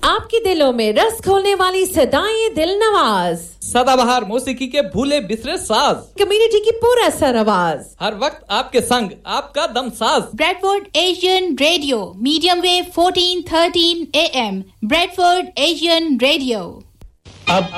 आपके दिलों में रस खोलने वाली सदाएं दिल नवाज, सदाबहार मौसीकी के भूले बिसरे साज, कम्युनिटी की पूरा सर आवाज, हर वक्त आपके संग आपका दम साज। Bradford Asian radio, medium wave 1413 AM, Bradford Asian radio. अब